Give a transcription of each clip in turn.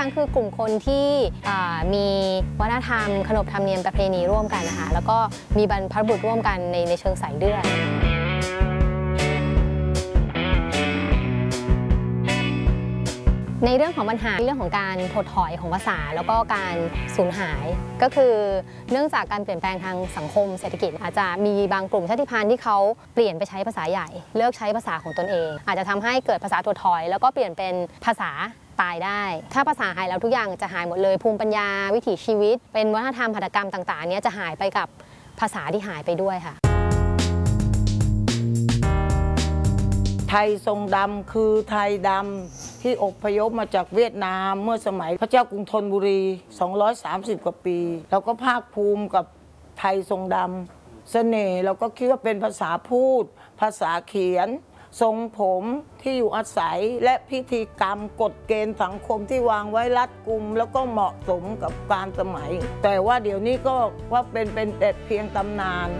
ช้างคือกลุ่มคนที่มีวัฒนธรรมขนบธรรมเนียมประเพณีร่วมกันนะคะแล้วก็มีบรรพบุรุษร่วมกันในเชิงสายเลือดในเรื่องของปัญหาเรื่องของการถดถอยของภาษาแล้วก็การสูญหายก็คือเนื่องจากการเปลี่ยนแปลงทางสังคมเศรษฐกิจอาจจะมีบางกลุ่มชาติพันธุ์ที่เขาเปลี่ยนไปใช้ภาษาใหญ่เลิกใช้ภาษาของตนเองอาจจะทำให้เกิดภาษาถดถอยแล้วก็เปลี่ยนเป็นภาษาตายได้ถ้าภาษาหายแล้วทุกอย่างจะหายหมดเลยภูมิปัญญาวิถีชีวิตเป็นวัฒนธรรมหัตถกรรมต่างๆนี้จะหายไปกับภาษาที่หายไปด้วยค่ะไทยทรงดำคือไทยดำที่อพยพมาจากเวียดนามเมื่อสมัยพระเจ้ากรุงธนบุรี230 กว่าปีเราก็ภาคภูมิกับไทยทรงดำเสน่ห์เราก็คิดว่าเป็นภาษาพูดภาษาเขียนทรงผมที่อยู่อาศัยและพิธีกรรมกฎเกณฑ์สังคมที่วางไว้รัดกุมแล้วก็เหมาะสมกับการสมัยแต่ว่าเดี๋ยวนี้ก็ว่าเป็นแต่เพียงตำนาน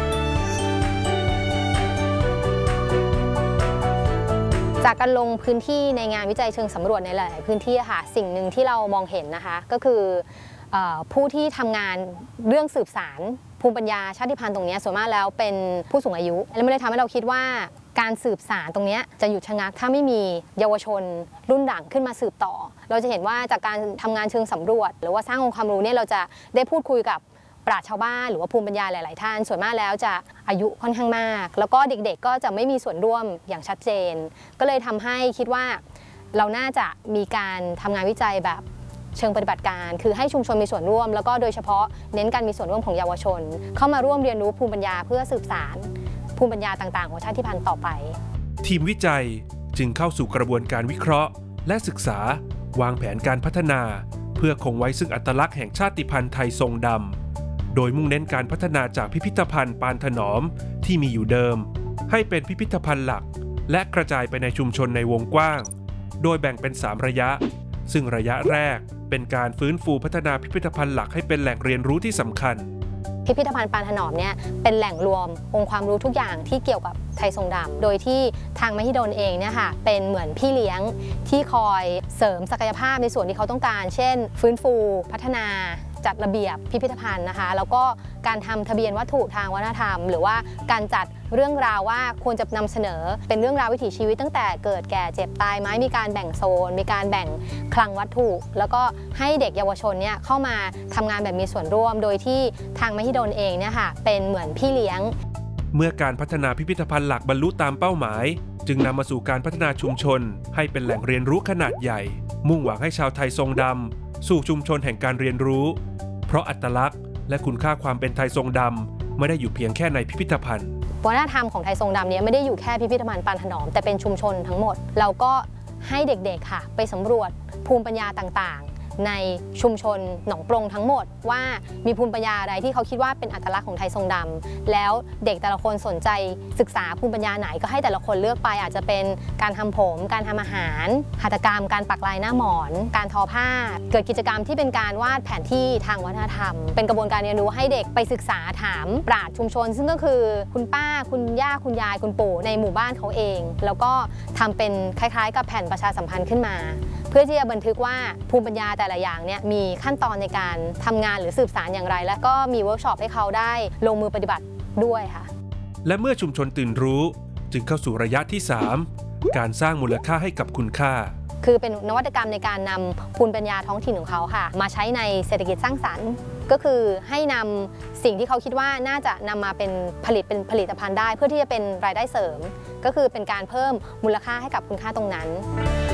จากการลงพื้นที่ในงานวิจัยเชิงสำรวจในหลายพื้นที่ค่ะสิ่งหนึ่งที่เรามองเห็นนะคะก็คือผู้ที่ทำงานเรื่องสืบสารภูมิปัญญาชาติพันธุ์ตรงนี้ส่วนมากแล้วเป็นผู้สูงอายุและไม่ได้ทำให้เราคิดว่าการสืบสารตรงนี้จะหยุดชะงักถ้าไม่มีเยาวชนรุ่นหลังขึ้นมาสืบต่อเราจะเห็นว่าจากการทำงานเชิงสำรวจหรือว่าสร้างองค์ความรู้เนี่ยเราจะได้พูดคุยกับปราชญ์ชาวบ้านหรือว่าภูมิปัญญาหลายๆท่านส่วนมากแล้วจะอายุค่อนข้างมากแล้วก็เด็กๆก็จะไม่มีส่วนร่วมอย่างชัดเจนก็เลยทำให้คิดว่าเราน่าจะมีการทำงานวิจัยแบบเชิงปฏิบัติการคือให้ชุมชนมีส่วนร่วมแล้วก็โดยเฉพาะเน้นการมีส่วนร่วมของเยาวชนเข้ามาร่วมเรียนรู้ภูมิปัญญาเพื่อสืบสานภูมิปัญญาต่างๆของชาติพันธุ์ต่อไปทีมวิจัยจึงเข้าสู่กระบวนการวิเคราะห์และศึกษาวางแผนการพัฒนาเพื่อคงไว้ซึ่งอัตลักษณ์แห่งชาติพันธุ์ไทยทรงดำโดยมุ่งเน้นการพัฒนาจากพิพิธภัณฑ์ปานถนอมที่มีอยู่เดิมให้เป็นพิพิธภัณฑ์หลักและกระจายไปในชุมชนในวงกว้างโดยแบ่งเป็น3ระยะซึ่งระยะแรกเป็นการฟื้นฟูพัฒนาพิพิธภัณฑ์หลักให้เป็นแหล่งเรียนรู้ที่สำคัญพิพิธภัณฑ์ปานถนอมเนี่ยเป็นแหล่งรวมองค์ความรู้ทุกอย่างที่เกี่ยวกับไทยทรงดำโดยที่ทางมหิดลเองเนี่ยค่ะเป็นเหมือนพี่เลี้ยงที่คอยเสริมศักยภาพในส่วนที่เขาต้องการเช่นฟื้นฟูพัฒนาจัดระเบียบพิพิธภัณฑ์นะคะแล้วก็การทำทะเบียนวัตถุทางวัฒนธรรมหรือว่าการจัดเรื่องราวว่าควรจะนำเสนอเป็นเรื่องราววิถีชีวิตตั้งแต่เกิดแก่เจ็บตายไหมมีการแบ่งโซนมีการแบ่งคลังวัตถุแล้วก็ให้เด็กเยาวชนเนี่ยเข้ามาทำงานแบบมีส่วนร่วมโดยที่ทางมหิดลเองเนี่ยค่ะเป็นเหมือนพี่เลี้ยงเมื่อการพัฒนาพิพิธภัณฑ์หลักบรรลุตามเป้าหมายจึงนำมาสู่การพัฒนาชุมชนให้เป็นแหล่งเรียนรู้ขนาดใหญ่มุ่งหวังให้ชาวไทยทรงดำสู่ชุมชนแห่งการเรียนรู้เพราะอัตลักษณ์และคุณค่าความเป็นไทยทรงดำไม่ได้อยู่เพียงแค่ในพิพิธภัณฑ์วัฒนธรรมของไทยทรงดำนี้ไม่ได้อยู่แค่พิพิธภัณฑ์ปานถนอมแต่เป็นชุมชนทั้งหมดเราก็ให้เด็กๆค่ะไปสำรวจภูมิปัญญาต่างๆในชุมชนหนองปรงทั้งหมดว่ามีภูมิปัญญาอะไรที่เขาคิดว่าเป็นอัตลักษณ์ของไทยทรงดำแล้วเด็กแต่ละคนสนใจศึกษาภูมิปัญญาไหนก็ให้แต่ละคนเลือกไปอาจจะเป็นการทำผมการทำอาหารหัตถกรรมการปักลายหน้าหมอนการทอผ้าเกิดกิจกรรมที่เป็นการวาดแผนที่ทางวัฒนธรรมเป็นกระบวนการเรียนรู้ให้เด็กไปศึกษาถามปราชญ์ชุมชนซึ่งก็คือคุณป้าคุณย่าคุณยายคุณปู่ในหมู่บ้านเขาเองแล้วก็ทำเป็นคล้ายๆกับแผ่นประชาสัมพันธ์ขึ้นมาเพื่อที่จะบันทึกว่าภูมิปัญญาแต่ละอย่างเนี่ยมีขั้นตอนในการทำงานหรือสืบสารอย่างไรและก็มีเวิร์กช็อปให้เขาได้ลงมือปฏิบัติด้วยค่ะและเมื่อชุมชนตื่นรู้จึงเข้าสู่ระยะที่3การสร้างมูลค่าให้กับคุณค่าคือเป็นนวัตกรรมในการนำภูมิปัญญาท้องถิ่นของเขาค่ะมาใช้ในเศรษฐกิจสร้างสรรค์ก็คือให้นำสิ่งที่เขาคิดว่าน่าจะนำมาเป็นผลิตภัณฑ์ได้เพื่อที่จะเป็นรายได้เสริมก็คือเป็นการเพิ่มมูลค่าให้กับคุณค่าตรงนั้น